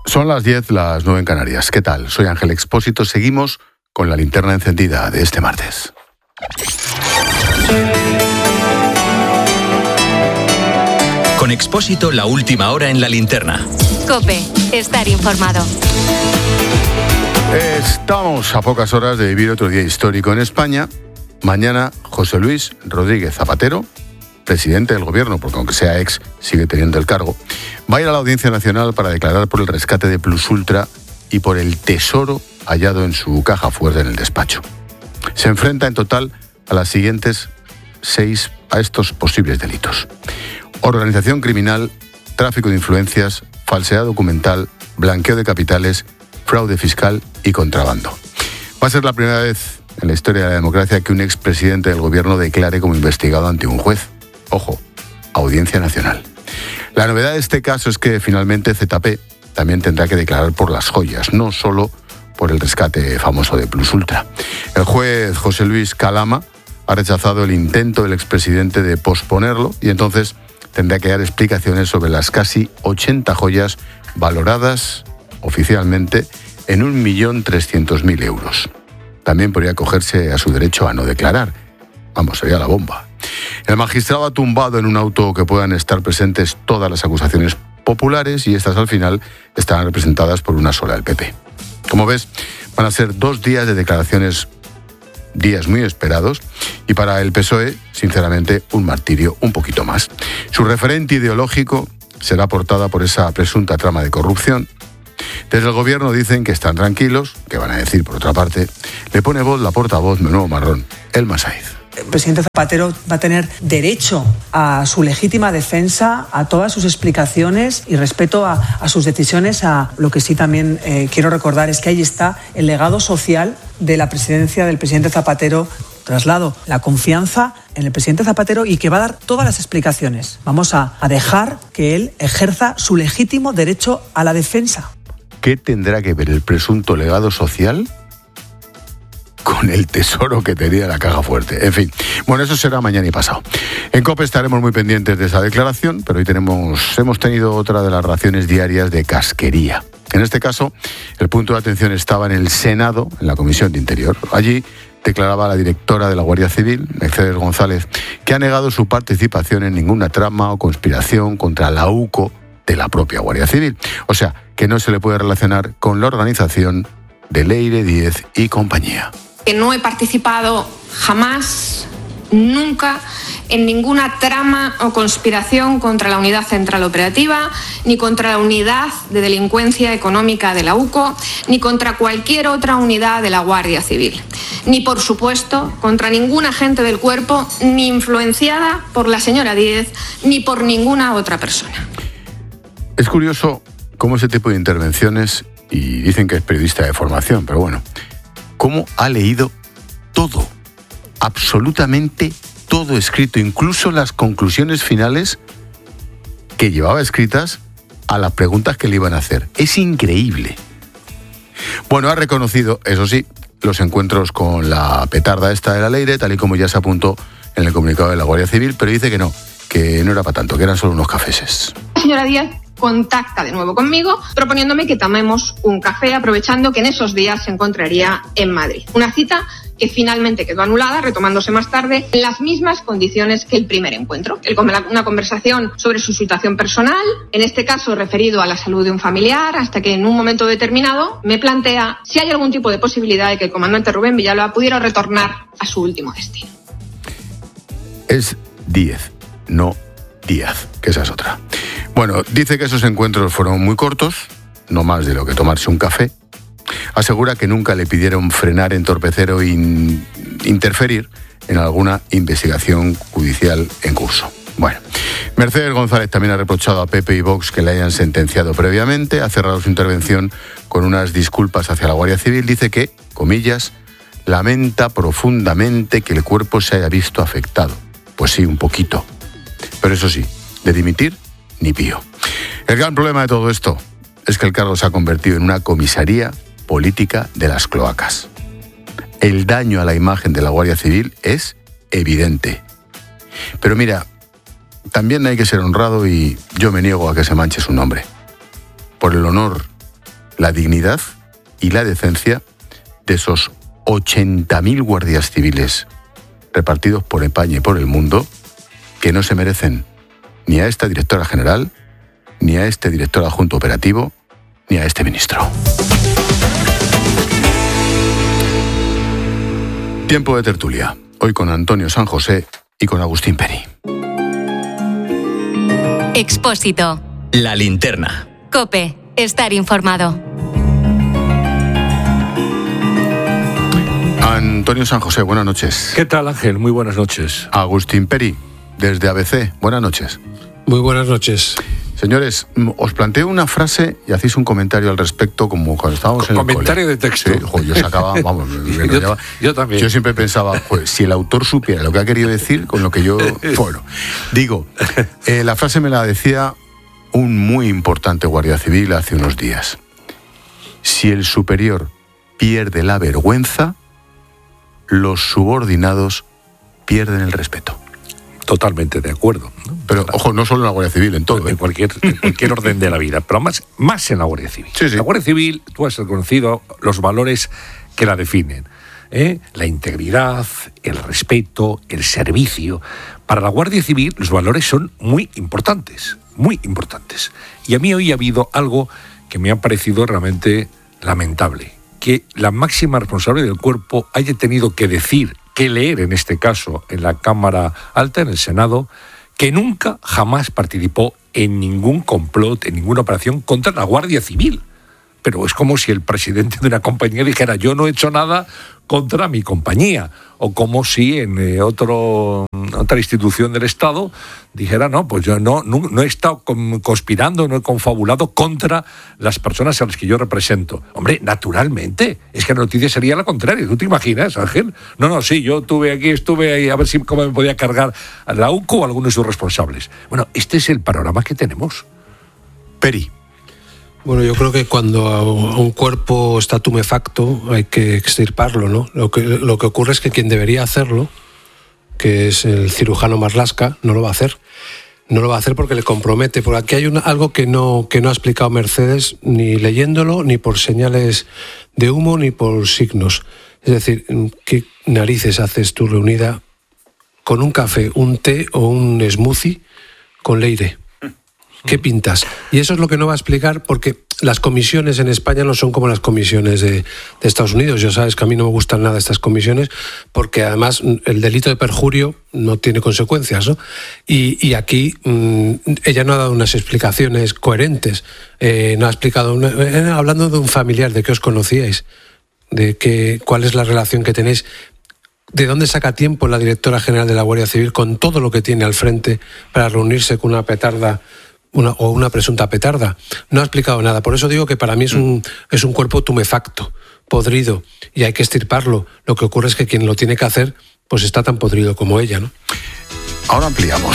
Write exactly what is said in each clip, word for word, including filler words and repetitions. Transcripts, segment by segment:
Son las diez, las nueve en Canarias. ¿Qué tal? Soy Ángel Expósito. Seguimos con la linterna encendida de este martes. Con Expósito, la última hora en la linterna. COPE, estar informado. Estamos a pocas horas de vivir otro día histórico en España. Mañana, José Luis Rodríguez Zapatero, presidente del gobierno, porque aunque sea ex, sigue teniendo el cargo, va a ir a la Audiencia Nacional para declarar por el rescate de Plus Ultra y por el tesoro hallado en su caja fuerte en el despacho. Se enfrenta en total a las siguientes seis, a estos posibles delitos: organización criminal, tráfico de influencias, falsedad documental, blanqueo de capitales, fraude fiscal y contrabando. Va a ser la primera vez en la historia de la democracia que un expresidente del gobierno declare como investigado ante un juez. Ojo, Audiencia Nacional. La novedad de este caso es que finalmente Z P también tendrá que declarar por las joyas, no solo por el rescate famoso de Plus Ultra. El juez José Luis Calama ha rechazado el intento del expresidente de posponerlo y entonces tendrá que dar explicaciones sobre las casi ochenta joyas valoradas oficialmente en un millón trescientos mil euros. También podría acogerse a su derecho a no declarar. Vamos, sería la bomba. El magistrado ha tumbado en un auto que puedan estar presentes todas las acusaciones populares y estas al final estarán representadas por una sola, el P P. Como ves, van a ser dos días de declaraciones, días muy esperados, y para el P S O E, sinceramente, un martirio un poquito más. Su referente ideológico será portada por esa presunta trama de corrupción. Desde el gobierno dicen que están tranquilos, que van a decir por otra parte. Le pone voz la portavoz menudo marrón, Elma Saiz. El presidente Zapatero va a tener derecho a su legítima defensa, a todas sus explicaciones y respeto a, a sus decisiones. A lo que sí también eh, quiero recordar es que ahí está el legado social de la presidencia del presidente Zapatero. Traslado la confianza en el presidente Zapatero y que va a dar todas las explicaciones. Vamos a, a dejar que él ejerza su legítimo derecho a la defensa. ¿Qué tendrá que ver el presunto legado social con el tesoro que tenía la caja fuerte? En fin, bueno, eso será mañana y pasado. En COPE estaremos muy pendientes de esa declaración, pero hoy tenemos, hemos tenido otra de las raciones diarias de casquería. En este caso, el punto de atención estaba en el Senado, en la Comisión de Interior. Allí declaraba la directora de la Guardia Civil, Mercedes González, que ha negado su participación en ninguna trama o conspiración contra la U C O de la propia Guardia Civil. O sea, que no se le puede relacionar con la organización de Leire Díez y compañía. Que no he participado jamás, nunca, en ninguna trama o conspiración contra la Unidad Central Operativa, ni contra la Unidad de Delincuencia Económica de la U C O, ni contra cualquier otra unidad de la Guardia Civil. Ni, por supuesto, contra ningún agente del cuerpo, ni influenciada por la señora Díez, ni por ninguna otra persona. Es curioso cómo ese tipo de intervenciones, y dicen que es periodista de formación, pero bueno, cómo ha leído todo, absolutamente todo escrito, incluso las conclusiones finales que llevaba escritas a las preguntas que le iban a hacer. Es increíble. Bueno, ha reconocido, eso sí, los encuentros con la petarda esta de la Leire, tal y como ya se apuntó en el comunicado de la Guardia Civil, pero dice que no, que no era para tanto, que eran solo unos cafeses. La señora Díaz contacta de nuevo conmigo proponiéndome que tomemos un café, aprovechando que en esos días se encontraría en Madrid. Una cita que finalmente quedó anulada, retomándose más tarde en las mismas condiciones que el primer encuentro. Una conversación sobre su situación personal, en este caso referido a la salud de un familiar, hasta que en un momento determinado me plantea si hay algún tipo de posibilidad de que el comandante Rubén Villalba pudiera retornar a su último destino. Es Díez, no Díaz, que esa es otra. Bueno, dice que esos encuentros fueron muy cortos, no más de lo que tomarse un café. Asegura que nunca le pidieron frenar, entorpecer o in- interferir en alguna investigación judicial en curso. Bueno, Mercedes González también ha reprochado a P P y Vox que le hayan sentenciado previamente. Ha cerrado su intervención con unas disculpas hacia la Guardia Civil. Dice que, comillas, lamenta profundamente que el cuerpo se haya visto afectado. Pues sí, un poquito. Pero eso sí, de dimitir, ni pío. El gran problema de todo esto es que el cargo se ha convertido en una comisaría política de las cloacas. El daño a la imagen de la Guardia Civil es evidente. Pero mira, también hay que ser honrado y yo me niego a que se manche su nombre. Por el honor la dignidad y la decencia de esos ochenta mil guardias civiles repartidos por España y por el mundo que no se merecen ni a esta directora general, ni a este director adjunto operativo, ni a este ministro. Tiempo de tertulia. Hoy con Antonio San José y con Agustín Peri. Expósito. La linterna. COPE. Estar informado. Antonio San José, buenas noches. ¿Qué tal, Ángel? Muy buenas noches. Agustín Peri, desde A B C, buenas noches. Muy buenas noches. Señores, os planteo una frase y hacéis un comentario al respecto, como cuando estábamos Con, en el comentario cole. de texto. Sí, jo, yo sacaba, vamos, me yo, enrollaba. yo también. Yo siempre pensaba, pues, si el autor supiera lo que ha querido decir con lo que yo... Bueno, digo, eh, la frase me la decía un muy importante guardia civil hace unos días. Si el superior pierde la vergüenza, los subordinados pierden el respeto. Totalmente de acuerdo, ¿no? Pero, ojo, no solo en la Guardia Civil, en todo. En cualquier, en cualquier orden de la vida, pero más, más en la Guardia Civil. Sí, sí. La Guardia Civil, tú has reconocido los valores que la definen. ¿eh? La integridad, el respeto, el servicio. Para la Guardia Civil los valores son muy importantes, muy importantes. Y a mí hoy ha habido algo que me ha parecido realmente lamentable. Que la máxima responsable del cuerpo haya tenido que decir, que leer en este caso en la Cámara Alta, en el Senado, que nunca, jamás participó en ningún complot, en ninguna operación contra la Guardia Civil. Pero es como si el presidente de una compañía dijera, yo no he hecho nada contra mi compañía. O como si en eh, otro, otra institución del Estado dijera, no, pues yo no, no, no he estado conspirando, no he confabulado contra las personas a las que yo represento. Hombre, naturalmente, es que la noticia sería la contraria. ¿Tú te imaginas, Ángel? No, no, sí, yo estuve aquí, estuve ahí a ver si cómo me podía cargar a la U C O o a alguno de sus responsables. Bueno, este es el panorama que tenemos. Peri. Bueno, yo creo que cuando a un cuerpo está tumefacto hay que extirparlo, ¿no? Lo que, lo que ocurre es que quien debería hacerlo, que es el cirujano Marlaska, no lo va a hacer. No lo va a hacer porque le compromete. Porque aquí hay una, algo que no, que no ha explicado Mercedes, ni leyéndolo, ni por señales de humo, ni por signos. Es decir, ¿qué narices haces tú reunida con un café, un té o un smoothie con Leire? ¿Qué pintas? Y eso es lo que no va a explicar, porque las comisiones en España no son como las comisiones de, de Estados Unidos. Ya sabes que a mí no me gustan nada estas comisiones, porque además el delito de perjurio no tiene consecuencias, ¿no? Y, y aquí mmm, ella no ha dado unas explicaciones coherentes. Eh, no ha explicado, una, eh, hablando de un familiar, de qué os conocíais, de qué, cuál es la relación que tenéis. ¿De dónde saca tiempo la directora general de la Guardia Civil con todo lo que tiene al frente para reunirse con una petarda una, o una presunta petarda? No ha explicado nada. Por eso digo que para mí es un, es un cuerpo tumefacto, podrido, y hay que extirparlo. Lo que ocurre es que quien lo tiene que hacer pues está tan podrido como ella, ¿no? Ahora ampliamos.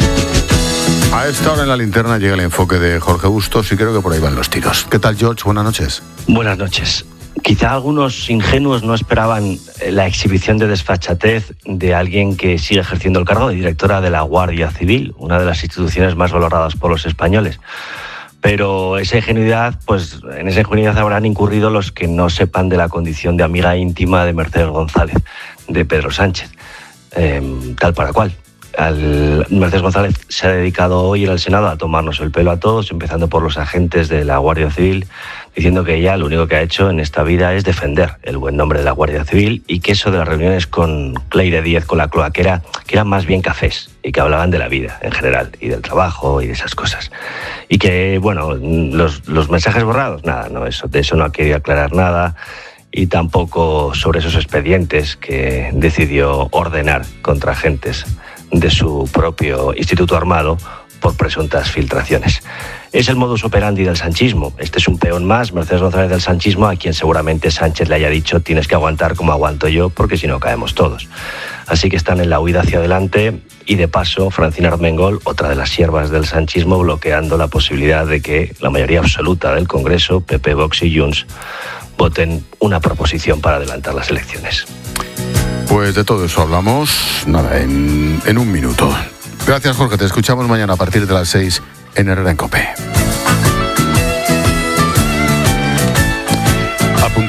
A esta hora en la linterna llega el enfoque de Jorge Bustos y creo que por ahí van los tiros. ¿Qué tal, George? Buenas noches. Buenas noches. Quizá algunos ingenuos no esperaban la exhibición de desfachatez de alguien que sigue ejerciendo el cargo de directora de la Guardia Civil, una de las instituciones más valoradas por los españoles. Pero esa ingenuidad, pues en esa ingenuidad habrán incurrido los que no sepan de la condición de amiga íntima de Mercedes González, de Pedro Sánchez, eh, tal para cual. Al, Mercedes González se ha dedicado hoy en el Senado a tomarnos el pelo a todos, empezando por los agentes de la Guardia Civil, diciendo que ella lo único que ha hecho en esta vida es defender el buen nombre de la Guardia Civil y que eso de las reuniones con Leire Díez, con la cloaquera, que eran más bien cafés y que hablaban de la vida en general y del trabajo y de esas cosas. Y que, bueno, los, los mensajes borrados, nada, no, eso, de eso no ha querido aclarar nada. Y tampoco sobre esos expedientes que decidió ordenar contra agentes de su propio instituto armado por presuntas filtraciones. Es el modus operandi del sanchismo. Este es un peón más, Mercedes González, del sanchismo, a quien seguramente Sánchez le haya dicho tienes que aguantar como aguanto yo, porque si no caemos todos. Así que están en la huida hacia adelante y de paso Francina Armengol, otra de las siervas del sanchismo, bloqueando la posibilidad de que la mayoría absoluta del Congreso, P P, Vox y Junts, voten una proposición para adelantar las elecciones. Pues de todo eso hablamos, nada, en, en un minuto. Gracias, Jorge. Te escuchamos mañana a partir de las seis en Herrera en COPE.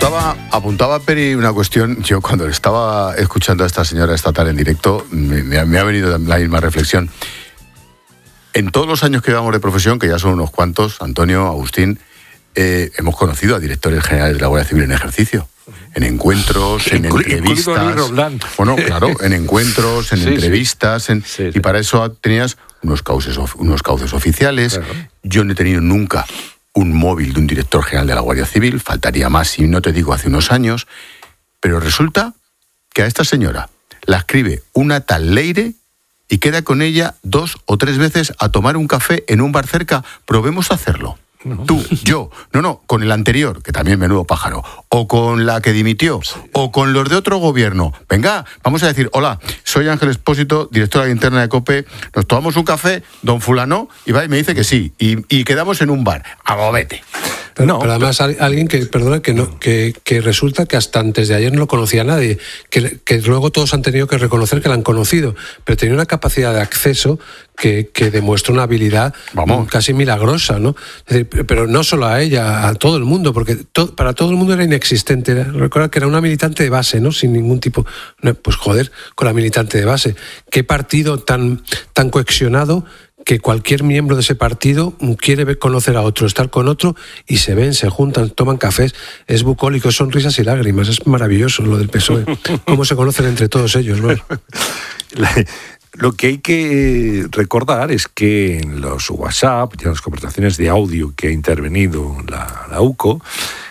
Apuntaba, apuntaba Peri una cuestión. Yo cuando estaba escuchando a esta señora estatal en directo, me, me, ha, me ha venido la misma reflexión. En todos los años que llevamos de profesión, que ya son unos cuantos, Antonio, Agustín, eh, hemos conocido a directores generales de la Guardia Civil en ejercicio. En encuentros, en entrevistas. Bueno, claro, en encuentros, en sí, entrevistas. En, sí, sí. Y para eso tenías unos cauces, unos cauces oficiales. Claro. Yo no he tenido nunca un móvil de un director general de la Guardia Civil, faltaría más si no te digo hace unos años, pero resulta que a esta señora la escribe una tal Leire y queda con ella dos o tres veces a tomar un café en un bar cerca. Probemos a hacerlo. No. Tú, yo, no, no, con el anterior, que también menudo pájaro, o con la que dimitió, o con los de otro gobierno. Venga, vamos a decir, hola, soy Ángel Expósito, directora de interna de COPE, nos tomamos un café, don fulano, y va y me dice que sí, y, y quedamos en un bar. ¡A vete! Pero, no, pero además pero... alguien que, perdona, que no, que, que resulta que hasta antes de ayer no lo conocía nadie, que, que luego todos han tenido que reconocer que la han conocido, pero tenía una capacidad de acceso que, que demuestra una habilidad Vamos. casi milagrosa, ¿no? Es decir, pero no solo a ella, a todo el mundo, porque to, para todo el mundo era inexistente. Era, recuerda que era una militante de base, ¿no? Sin ningún tipo... No, pues joder, con la militante de base. ¿Qué partido tan, tan cohesionado que cualquier miembro de ese partido quiere ver, conocer a otro, estar con otro, y se ven, se juntan, toman cafés? Es bucólico, son risas y lágrimas. Es maravilloso lo del P S O E. Cómo se conocen entre todos ellos, ¿no? Lo que hay que recordar es que en los WhatsApp y en las conversaciones de audio que ha intervenido la, la U C O,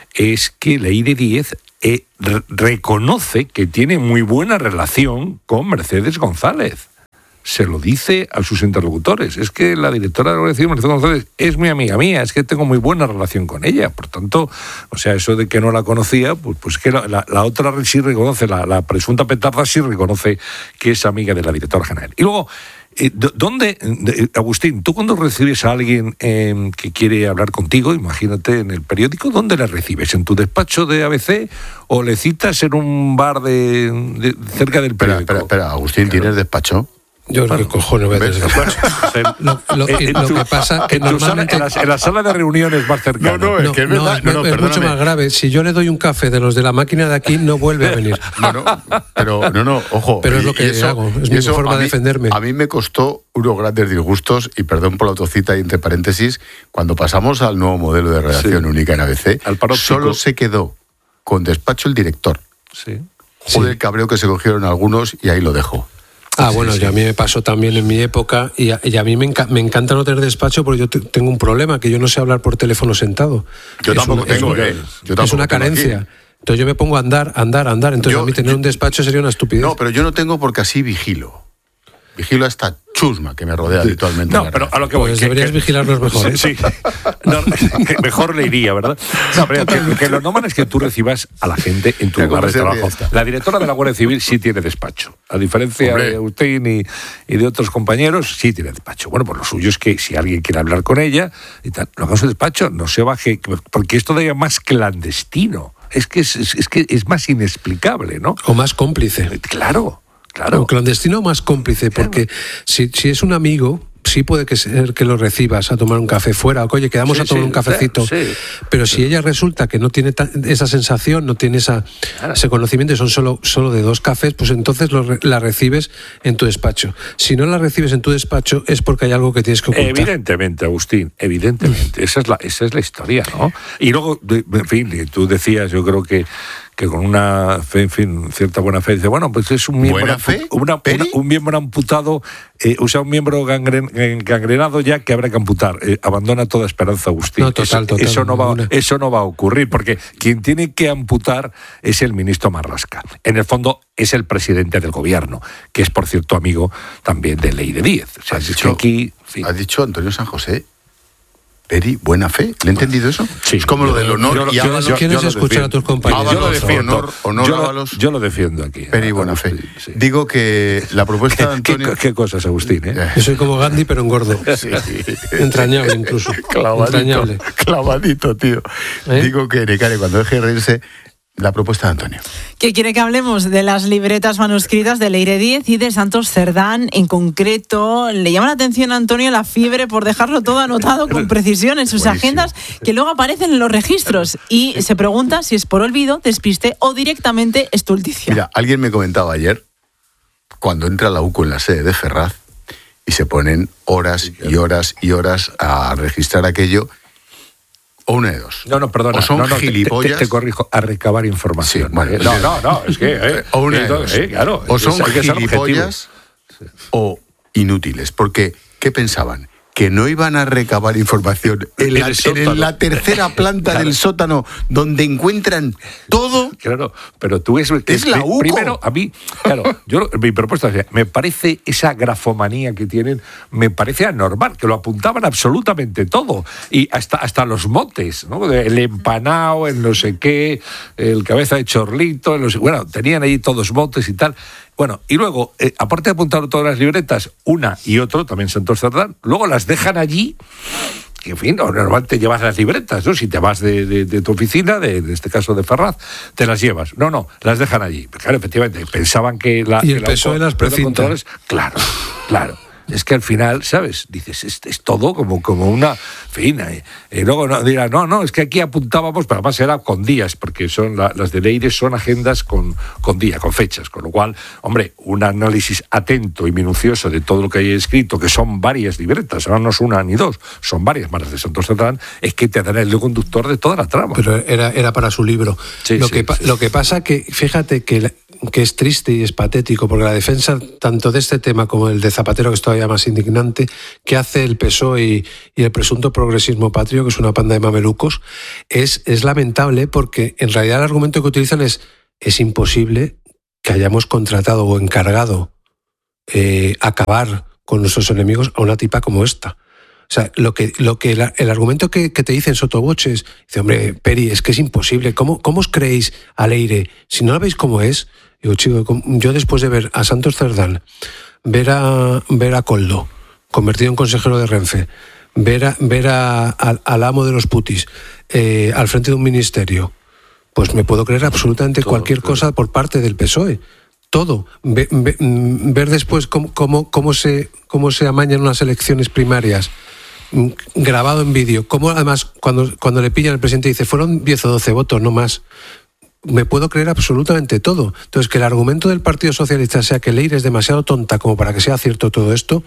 es que Leire Díez eh, re- reconoce que tiene muy buena relación con Mercedes González. Se lo dice a sus interlocutores. Es que la directora de la Guardia Civil, Mercedes González, es muy amiga mía, es que tengo muy buena relación con ella. Por tanto, o sea, eso de que no la conocía, pues, pues que la, la, la otra sí reconoce, la, la presunta petarda sí reconoce que es amiga de la directora general. Y luego, eh, ¿dónde, de, Agustín, tú cuando recibes a alguien eh, que quiere hablar contigo, imagínate en el periódico, ¿dónde le recibes? ¿En tu despacho de A B C o le citas en un bar de, de cerca del periódico? Espera, espera, espera Agustín, ¿tienes despacho? Yo bueno, qué cojones voy a tener despacho. Lo, lo, lo que pasa que normalmente... Sala, en, la, en la sala de reuniones más cercana. No, no, es que es verdad. No, no, no, es mucho más grave. Si yo le doy un café de los de la máquina de aquí, no vuelve a venir. No, no, pero no, no, ojo. Pero es lo que eso, hago, es mi forma de defenderme. A mí me costó unos grandes disgustos, y perdón por la autocita y entre paréntesis, cuando pasamos al nuevo modelo de redacción sí. única en A B C, solo se quedó con despacho el director. Sí. Joder, sí. el cabreo que se cogieron algunos, y ahí lo dejo. Ah, bueno, sí, sí. Y a mí me pasó también en mi época, y a, y a mí me, enca- me encanta no tener despacho porque yo te, tengo un problema, que yo no sé hablar por teléfono sentado. Yo es tampoco un, tengo, es, eh. Yo tampoco es una tengo carencia. Aquí. Entonces yo me pongo a andar, andar, andar. Entonces yo, a mí tener yo, un despacho sería una estupidez. No, pero yo no tengo porque así vigilo. Vigilo a esta chusma que me rodea sí. habitualmente. No, pero a lo que voy. Pues que, deberías que, vigilarlos mejor. Sí, sí. No, mejor le iría, ¿verdad? No, pero que, que lo normal es que tú recibas a la gente en tu lugar de trabajo. La directora de la Guardia Civil sí tiene despacho. A diferencia Hombre. de usted y, y de otros compañeros, sí tiene despacho. Bueno, pues lo suyo es que si alguien quiere hablar con ella, y tal, lo haga en su despacho, no se baje, porque es todavía más clandestino. Es que es, es, es que es más inexplicable, ¿no? O más cómplice. Claro. Claro. O clandestino más cómplice, porque claro. si, si es un amigo, sí puede que ser que lo recibas a tomar un café fuera, o oye, quedamos sí, a tomar sí, un cafecito, sí, pero si sí. ella resulta que no tiene ta- esa sensación, no tiene esa, claro. ese conocimiento, y son solo, solo de dos cafés, pues entonces lo re- la recibes en tu despacho. Si no la recibes en tu despacho es porque hay algo que tienes que ocultar. Evidentemente, Agustín, evidentemente, esa es la, esa es la historia, ¿no? Y luego, en fin, tú decías, yo creo que que con una fe, en fin, cierta buena fe, dice, bueno, pues es un miembro, ¿Buena fe? Una, una, un miembro amputado, eh, o sea, un miembro gangren, gangrenado ya que habrá que amputar. Eh, abandona toda esperanza, Agustín. No, total, eso, total, eso, no va, una... eso no va a ocurrir, porque quien tiene que amputar es el ministro Marlaska. En el fondo, es el presidente del gobierno, que es, por cierto, amigo también de Leire Díez. O sea, es dicho, que aquí... Sí. ¿Has dicho Antonio San José? Peri, buena fe, ¿le he entendido eso? Sí. Es como lo del honor yo, y yo, ávalos. yo, ¿Quieres yo escuchar a tus compañeros? Yo lo defiendo. Honor, honor, yo, lo, ávalos. yo lo defiendo aquí. Peri, buena fe. Sí, sí. Digo que la propuesta de Antonio... ¿Qué, qué cosas, Agustín? ¿eh? Yo soy como Gandhi, pero engordo. Sí. Entrañable, incluso. Clavadito, Entrañable. clavadito, tío. ¿Eh? Digo que Necare, cuando deje de reírse, la propuesta de Antonio. Que quiere que hablemos de las libretas manuscritas de Leire Díez y de Santos Cerdán. En concreto, le llama la atención a Antonio la fiebre por dejarlo todo anotado con precisión en sus Buenísimo. agendas, que luego aparecen en los registros. Y se pregunta si es por olvido, despiste o directamente estulticia. Mira, alguien me comentaba ayer, cuando entra la U C O en la sede de Ferraz y se ponen horas y horas y horas a registrar aquello, o una de dos. No, no, perdona. O son no, no, gilipollas. Te, te, te corrijo, a recabar información. Sí, bueno, ¿eh? No, no, no, es que... Eh, o una de no, dos. Eh, claro, o son es, gilipollas o inútiles. Porque, ¿qué pensaban? Que no iban a recabar información en la, en la tercera planta claro. del sótano, donde encuentran todo. Claro, pero tú ves... Es la U C O. Primero, a mí, claro, yo mi propuesta es, me parece esa grafomanía que tienen, me parece anormal, que lo apuntaban absolutamente todo, y hasta, hasta los motes, ¿no? El empanao, el no sé qué, el cabeza de chorlito, el no sé, bueno, tenían ahí todos motes y tal. Bueno, y luego, eh, aparte de apuntar todas las libretas, una y otro, también Santos Cerdán, luego las dejan allí, que en fin, normalmente te llevas las libretas, ¿no? Si te vas de, de, de tu oficina, de, de este caso de Ferraz, te las llevas. No, no, las dejan allí. Claro, efectivamente, pensaban que la... Y el P P S O E las precinta. Claro, claro. Es que al final, ¿sabes? Dices, es, es todo como, como una fina. Y, y luego no, dirán, no, no, es que aquí apuntábamos, pero además era con días, porque son la, las de Leire son agendas con, con día, con fechas. Con lo cual, hombre, un análisis atento y minucioso de todo lo que hay escrito, que son varias libretas, ahora no es una ni dos, son varias más las de Santos Cerdán, es que te dará el hilo conductor de toda la trama. Pero era, era para su libro. Sí, lo, sí, que, sí. lo que pasa que, fíjate que... La, que es triste y es patético, porque la defensa tanto de este tema como el de Zapatero, que es todavía más indignante, que hace el P S O E y, y el presunto progresismo patrio, que es una panda de mamelucos, es, es lamentable, porque en realidad el argumento que utilizan es es imposible que hayamos contratado o encargado eh, acabar con nuestros enemigos a una tipa como esta. O sea, lo que, lo que el, el argumento que, que te dicen sotoboche es, dice, hombre, Peri, es que es imposible. ¿Cómo, cómo os creéis a Leire? Si no la veis como es, digo, chico, yo después de ver a Santos Cerdán, ver a, ver a Koldo, convertido en consejero de Renfe, ver, a, ver a, a, al amo de los putis eh, al frente de un ministerio, pues me puedo creer absolutamente Todo, cualquier claro. cosa por parte del P S O E. Todo. Ve, ve, ver después cómo, cómo, cómo, se, cómo se amañan unas elecciones primarias, grabado en vídeo, cómo además cuando, cuando le pillan al presidente dice fueron diez o doce votos, no más. Me puedo creer absolutamente todo. Entonces, que el argumento del Partido Socialista sea que Leire es demasiado tonta como para que sea cierto todo esto,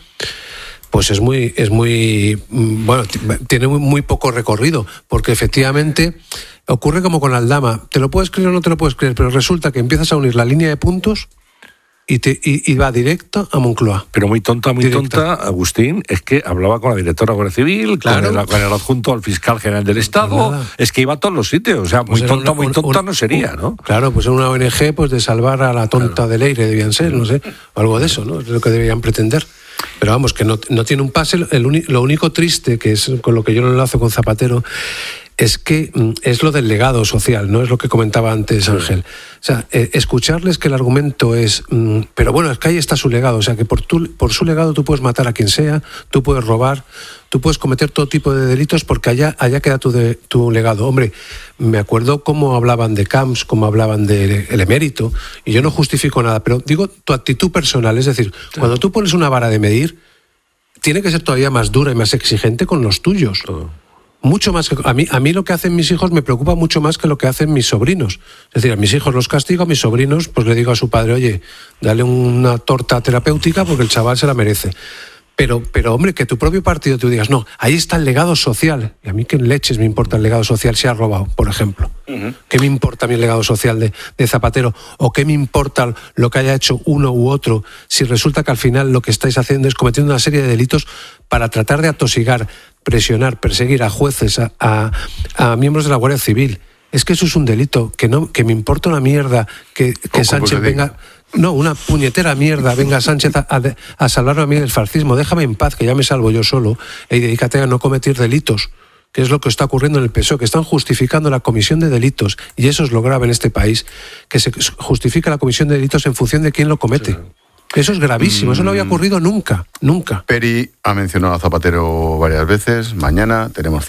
pues es muy, es muy, bueno, tiene muy, muy poco recorrido, porque efectivamente ocurre como con Aldama. Te lo puedes creer o no te lo puedes creer, pero resulta que empiezas a unir la línea de puntos y, te, y, y va directo a Moncloa. Pero muy tonta, muy Directa. tonta, Agustín, es que hablaba con la directora de la Guardia Civil, claro. con, el, con el adjunto al fiscal general del Estado, pues es que iba a todos los sitios, o sea, pues muy tonta, una, muy tonta un, no sería, ¿no? Claro, pues en una O N G pues de salvar a la tonta claro. de Leire debían ser, no sé, o algo de eso, ¿no? Es lo que deberían pretender. Pero vamos, que no, no tiene un pase. El uni, lo único triste, que es con lo que yo lo enlazo con Zapatero, es que es lo del legado social, ¿no? Es lo que comentaba antes Ángel. O sea, eh, escucharles que el argumento es, mmm, pero bueno, es que ahí está su legado. O sea, que por, tu, por su legado tú puedes matar a quien sea, tú puedes robar, tú puedes cometer todo tipo de delitos porque allá, allá queda tu, de, tu legado. Hombre, me acuerdo cómo hablaban de Camps, cómo hablaban del de emérito, y yo no justifico nada, pero digo tu actitud personal. Es decir, sí. cuando tú pones una vara de medir, tiene que ser todavía más dura y más exigente con los tuyos. Todo. Mucho más que a mí, a mí lo que hacen mis hijos me preocupa mucho más que lo que hacen mis sobrinos. Es decir, a mis hijos los castigo, a mis sobrinos pues le digo a su padre, oye, dale una torta terapéutica porque el chaval se la merece. Pero, pero hombre, que tu propio partido tú digas, no, ahí está el legado social. Y a mí qué leches me importa el legado social si ha robado, por ejemplo. Uh-huh. ¿Qué me importa a mí el legado social de, de Zapatero? ¿O qué me importa lo que haya hecho uno u otro si resulta que al final lo que estáis haciendo es cometiendo una serie de delitos para tratar de atosigar, presionar, perseguir a jueces, a, a, a miembros de la Guardia Civil? Es que eso es un delito, que no, que me importa una mierda que, que Sánchez venga... No, una puñetera mierda, venga Sánchez a, a, a salvarme a mí del fascismo, déjame en paz, que ya me salvo yo solo, y dedícate a no cometer delitos, que es lo que está ocurriendo en el P S O E, que están justificando la comisión de delitos, y eso es lo grave en este país, que se justifica la comisión de delitos en función de quién lo comete. Sí. Eso es gravísimo, eso no había ocurrido nunca, nunca. Peri ha mencionado a Zapatero varias veces, mañana tenemos cita.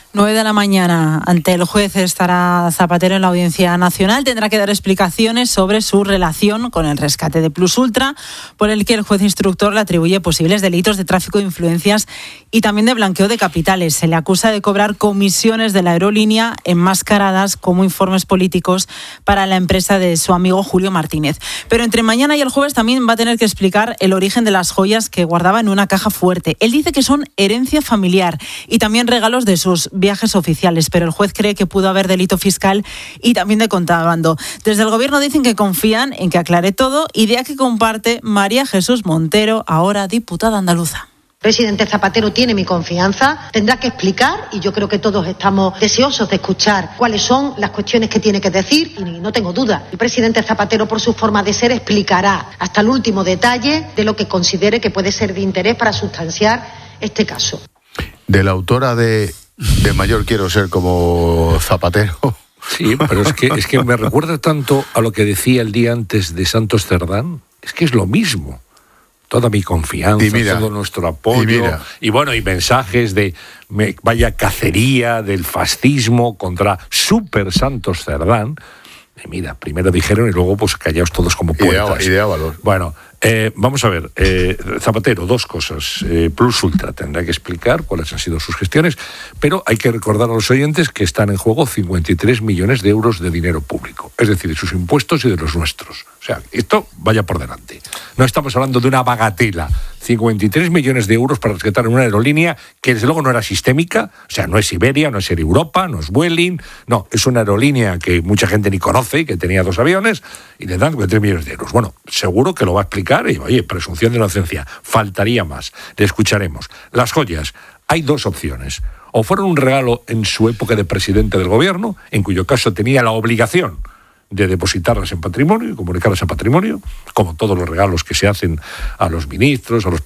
nueve de la mañana, ante el juez estará Zapatero en la Audiencia Nacional. Tendrá que dar explicaciones sobre su relación con el rescate de Plus Ultra, por el que el juez instructor le atribuye posibles delitos de tráfico de influencias y también de blanqueo de capitales. Se le acusa de cobrar comisiones de la aerolínea enmascaradas como informes políticos para la empresa de su amigo Julio Martínez. Pero entre mañana y el jueves también va a tener que explicar el origen de las joyas que guardaba en una caja fuerte. Él dice que son herencia familiar y también regalos de sus viajes oficiales, pero el juez cree que pudo haber delito fiscal y también de contrabando. Desde el gobierno dicen que confían en que aclare todo, idea que comparte María Jesús Montero, ahora diputada andaluza. El presidente Zapatero tiene mi confianza, tendrá que explicar y yo creo que todos estamos deseosos de escuchar cuáles son las cuestiones que tiene que decir y no tengo duda. El presidente Zapatero, por su forma de ser, explicará hasta el último detalle de lo que considere que puede ser de interés para sustanciar este caso. De la autora de De mayor quiero ser como Zapatero. Sí, pero es que, es que me recuerda tanto a lo que decía el día antes de Santos Cerdán. Es que es lo mismo. Toda mi confianza, mira, todo nuestro apoyo. Y, mira, y bueno, y mensajes de me, vaya cacería del fascismo contra Super Santos Cerdán. Y mira, primero dijeron y luego pues callaos todos como poetas. Idea, idea valor. Bueno, eh, vamos a ver, eh, Zapatero, dos cosas. Eh, Plus Ultra tendrá que explicar cuáles han sido sus gestiones, pero hay que recordar a los oyentes que están en juego cincuenta y tres millones de euros de dinero público, es decir, de sus impuestos y de los nuestros. O sea, esto vaya por delante. No estamos hablando de una bagatela. cincuenta y tres millones de euros para rescatar una aerolínea que desde luego no era sistémica, o sea, no es Iberia, no es Air Europa, no es Vueling, no, es una aerolínea que mucha gente ni conoce, que tenía dos aviones, y le dan cincuenta y tres millones de euros. Bueno, seguro que lo va a explicar y, oye, presunción de inocencia, faltaría más, le escucharemos. Las joyas, hay dos opciones. O fueron un regalo en su época de presidente del gobierno, en cuyo caso tenía la obligación de depositarlas en patrimonio y comunicarlas a patrimonio, como todos los regalos que se hacen a los ministros, a los